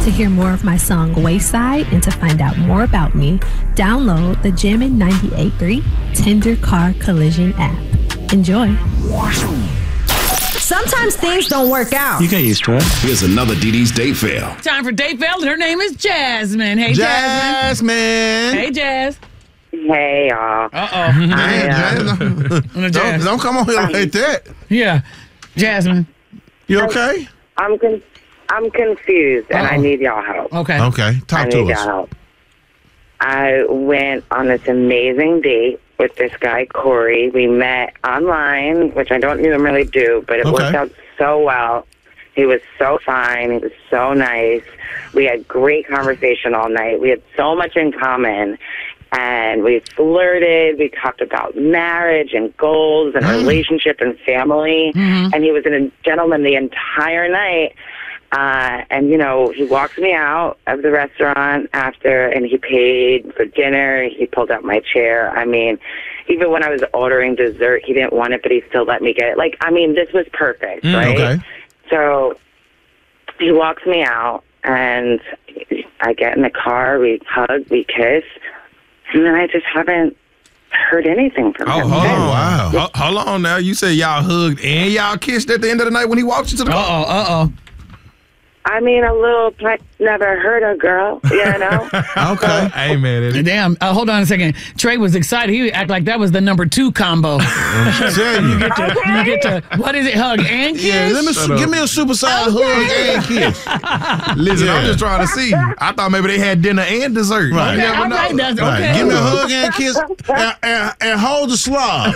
To hear more of my song Wayside and to find out more about me, download the Jammin' 98.3 Tender Car Collision app. Enjoy. Sometimes things don't work out. You get used to it. Here's another DD's date fail. Time for date fail, and her name is Jasmine. Hey, Jasmine. Hey, Jazz. Hey, y'all. Don't come on here like that. Yeah. Jasmine. You okay? I'm confused, and I need y'all help. Okay. Okay. Talk to I need us. y'all help. I went on this amazing date with this guy, Corey. We met online, which I don't even really do, but it worked out so well. He was so fine. He was so nice. We had great conversation all night. We had so much in common. And we flirted. We talked about marriage and goals and relationship and family. And he was a gentleman the entire night. And, you know, he walked me out of the restaurant after, and he paid for dinner. He pulled out my chair. I mean, even when I was ordering dessert, he didn't want it, but he still let me get it. Like, I mean, this was perfect, right? Okay. So he walks me out, and I get in the car. We hug, we kiss. And then I just haven't heard anything from him. Oh, wow. Hold on now. You said y'all hugged and y'all kissed at the end of the night when he walked you to the car? I mean, a little never hurt a girl, you know? Okay. Hey, man. Damn. Hold on a second. Trey was excited. He act like that was the number 2 combo. You get to, what is it, hug and kiss? Yeah, give me a supersized hug and kiss. Listen, I'm just trying to see. I thought maybe they had dinner and dessert. Right. You never know. Okay, that's okay. Give me a hug and kiss and hold the slob.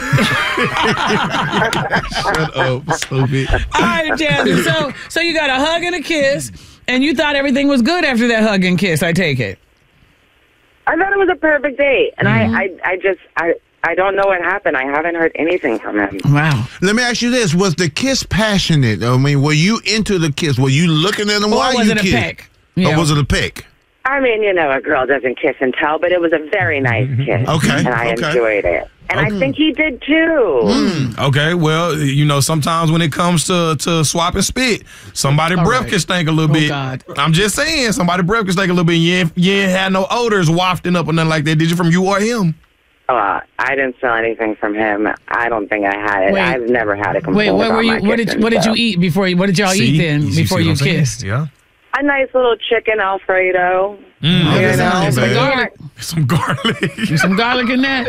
Shut up, stupid. All right, Jasmine. So you got a hug and a kiss, and you thought everything was good after that hug and kiss, I take it. I thought it was a perfect date. And I don't know what happened. I haven't heard anything from him. Wow. Let me ask you this. Was the kiss passionate? I mean, were you into the kiss? Were you looking at him while you kissed? Or was it a peck? Or was it a peck? I mean, you know, a girl doesn't kiss and tell, but it was a very nice kiss. Okay. And I enjoyed it. And I think he did too. Okay, well, you know, sometimes when it comes to swap and spit, somebody's breath can stink a little bit. God. I'm just saying, somebody's breath can stink a little bit. You ain't had no odors wafting up or nothing like that, did you, from you or him? I didn't smell anything from him. I don't think I had it. Wait. I've never had a complaint. Wait, about what did you eat before? What did y'all eat then before you kissed? Yeah. A nice little chicken Alfredo. Some garlic. Some garlic. Some garlic in that?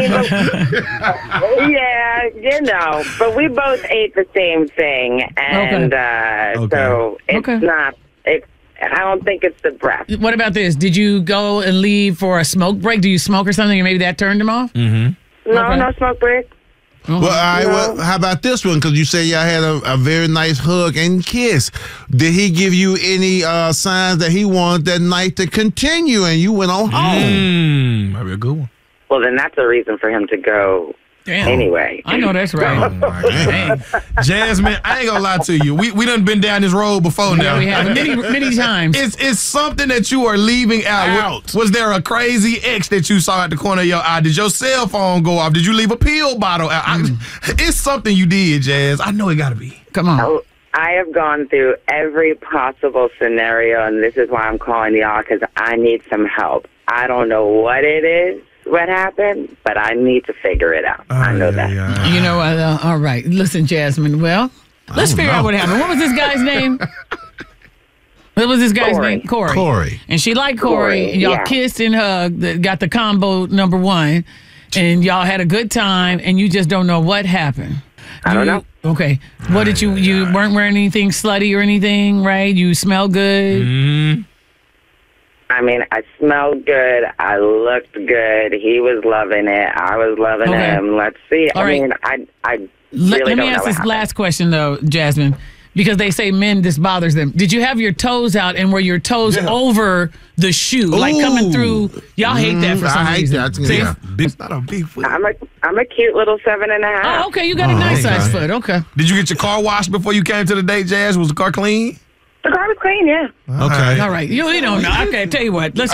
Yeah, you know. But we both ate the same thing, and so it's not. I don't think it's the breath. What about this? Did you go and leave for a smoke break? Do you smoke or something, and maybe that turned him off? Mm-hmm. No, no smoke break. Well, all right, well, how about this one? Because you say y'all had a very nice hug and kiss. Did he give you any signs that he wanted that night to continue and you went on home? Might be a good one. Well, then that's a reason for him to go anyway. I know that's right. Jasmine, I ain't gonna lie to you. We done been down this road before now. Yeah, we have many times. It's something that you are leaving out. Was there a crazy X that you saw at the corner of your eye? Did your cell phone go off? Did you leave a pill bottle out? It's something you did, Jazz. I know it gotta be. Come on. I have gone through every possible scenario, and this is why I'm calling y'all, because I need some help. I don't know what it is. What happened, but I need to figure it out. I know that. You know, all right. Listen, Jasmine, well, let's figure out what happened. What was this guy's name? What was this guy's name? Corey. And she liked Corey. Y'all kissed and hugged, got the combo number 1, and y'all had a good time, and you just don't know what happened. I don't know. Okay. What did you weren't wearing anything slutty or anything, right? You smell good? Mm-hmm. I mean, I smelled good. I looked good. He was loving it. I was loving him. Let's see. All right. mean, I really Let me ask this last question, though, Jasmine, because they say men, this bothers them. Did you have your toes out and were your toes over the shoe, like coming through? Y'all hate that for some reason. It's not a big foot. I'm a cute little 7.5. Oh, okay. You got a nice size foot. Okay. Did you get your car washed before you came to the date, Jazz? Was the car clean? The car was clean, yeah. Okay. All right. You don't know. Okay, tell you what. Let's